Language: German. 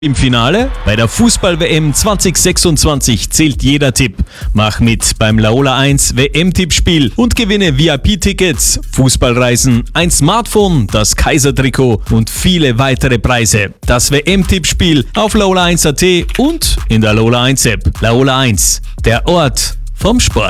Im Finale bei der Fußball-WM 2026 zählt jeder Tipp. Mach mit beim Laola 1 WM-Tippspiel und gewinne VIP-Tickets, Fußballreisen, ein Smartphone, das Kaiser-Trikot und viele weitere Preise. Das WM-Tippspiel auf Laola1.at und in der Laola 1 App. Laola 1, der Ort vom Sport.